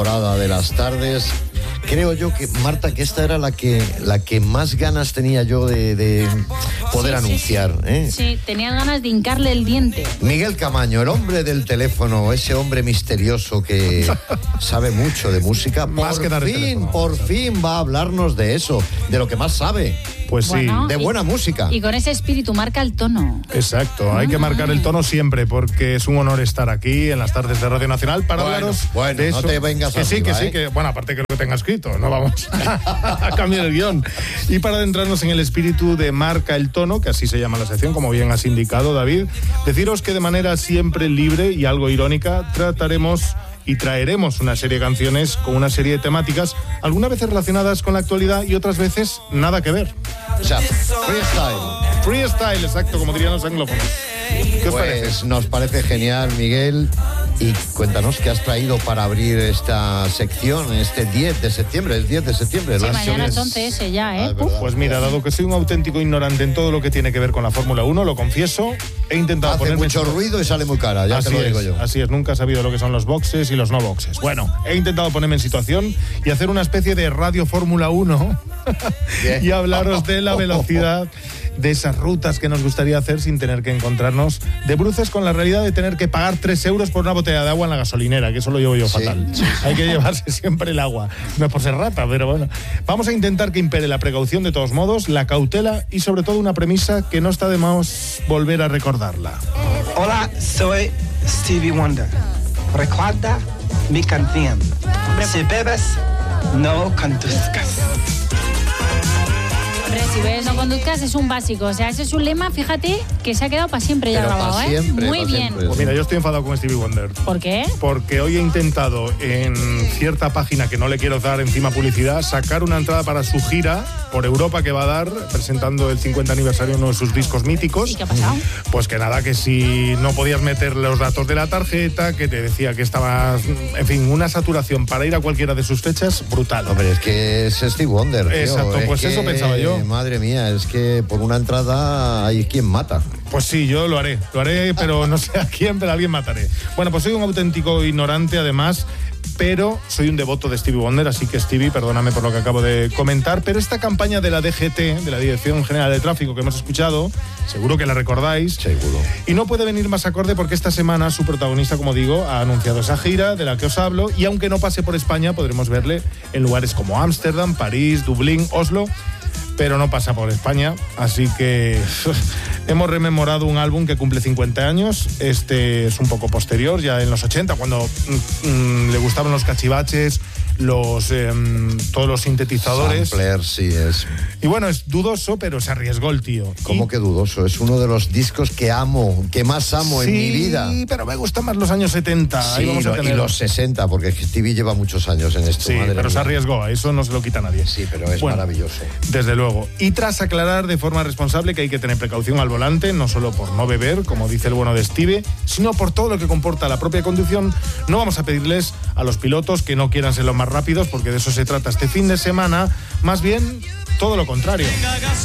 De las tardes, creo yo que, Marta, que esta era la que más ganas tenía yo de poder anunciar. Sí, tenías ganas de hincarle el diente. Miguel Camaño, el hombre del teléfono, ese hombre misterioso que sabe mucho de música, por fin va a hablarnos de eso, de lo que más sabe. Pues bueno, sí. De buena música. Y con ese espíritu marca el tono. Exacto, hay que marcar el tono siempre, porque es un honor estar aquí en las tardes de Radio Nacional para hablaros de eso. No te vengas arriba, que bueno, aparte que lo tenga escrito, no vamos a cambiar el guión. Y para adentrarnos en el espíritu de Marca el Tono, que así se llama la sección, como bien has indicado, David, deciros que de manera siempre libre y algo irónica trataremos y traeremos una serie de canciones con una serie de temáticas, algunas veces relacionadas con la actualidad y otras veces nada que ver. O sea, freestyle. Freestyle, exacto, como dirían los anglófonos. ¿Qué os parece? Nos parece genial, Miguel. Y cuéntanos qué has traído para abrir esta sección este 10 de septiembre. Es 10 de septiembre. Sí, mañana es 11S ya, ¿eh? Pues mira, dado que soy un auténtico ignorante en todo lo que tiene que ver con la Fórmula 1, lo confieso, he intentado ponerme... Hace mucho ruido y sale muy cara, ya te lo digo yo. Así es, nunca he sabido lo que son los boxes y los no boxes. Bueno, he intentado ponerme en situación y hacer una especie de radio Fórmula 1 y hablaros de la velocidad de esas rutas que nos gustaría hacer sin tener que encontrarnos de bruces con la realidad de tener que pagar 3 euros por una botella de agua en la gasolinera, que eso lo llevo yo fatal. Sí. Hay que llevarse siempre el agua. No es por ser rata, pero bueno. Vamos a intentar que impere la precaución de todos modos, la cautela y sobre todo una premisa que no está de más volver a recordarla. Hola, soy Stevie Wonder. Recuerda mi canción. Si bebes, no conduzcas. Hombre, si ves, no conduzcas es un básico. O sea, ese es un lema, fíjate, que se ha quedado para siempre ya grabado, para siempre, Muy bien. Siempre. Pues mira, yo estoy enfadado con Stevie Wonder. ¿Por qué? Porque hoy he intentado, en cierta página que no le quiero dar encima publicidad, sacar una entrada para su gira por Europa que va a dar, presentando el 50 aniversario de uno de sus discos míticos. ¿Y qué ha pasado? Pues que nada, que si no podías meter los datos de la tarjeta, que te decía que estabas... En fin, una saturación para ir a cualquiera de sus fechas brutal. Hombre, es que es Stevie Wonder, tío. Exacto, pues eso pensaba yo. Madre mía, es que por una entrada hay quien mata. Pues sí, yo lo haré, pero no sé a quién, pero a alguien mataré. Bueno, pues soy un auténtico ignorante, además, pero soy un devoto de Stevie Wonder, así que Stevie, perdóname por lo que acabo de comentar, pero esta campaña de la DGT, de la Dirección General de Tráfico, que hemos escuchado, seguro que la recordáis. Seguro. Y no puede venir más acorde porque esta semana su protagonista, como digo, ha anunciado esa gira de la que os hablo, y aunque no pase por España, podremos verle en lugares como Ámsterdam, París, Dublín, Oslo, pero no pasa por España, así que hemos rememorado un álbum que cumple 50 años, este es un poco posterior, ya en los 80, cuando le gustaban los cachivaches, todos los sintetizadores. Sampler, sí es. Y bueno, es dudoso, pero se arriesgó el tío. ¿Cómo que dudoso? Es uno de los discos que amo, que más amo en mi vida. Sí, pero me gustan más los años 70. Sí, ahí vamos a tener... y los 60, porque Stevie lleva muchos años en esto. Sí, pero se arriesgó, a eso no se lo quita nadie. Sí, pero es maravilloso. Desde luego. Y tras aclarar de forma responsable que hay que tener precaución al volante, no solo por no beber, como dice el bueno de Stevie, sino por todo lo que comporta la propia conducción, no vamos a pedirles a los pilotos que no quieran ser los más rápidos, porque de eso se trata este fin de semana, más bien todo lo contrario.